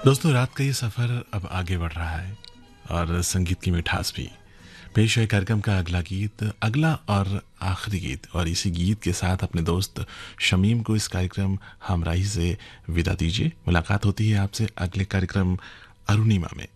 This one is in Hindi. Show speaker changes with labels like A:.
A: दोस्तों, रात का ये सफ़र अब आगे बढ़ रहा है और संगीत की मिठास भी। पेश है कार्यक्रम का अगला गीत, अगला और आखिरी गीत, और इसी गीत के साथ अपने दोस्त शमीम को इस कार्यक्रम हमराही से विदा दीजिए। मुलाकात होती है आपसे अगले कार्यक्रम अरुणिमा में।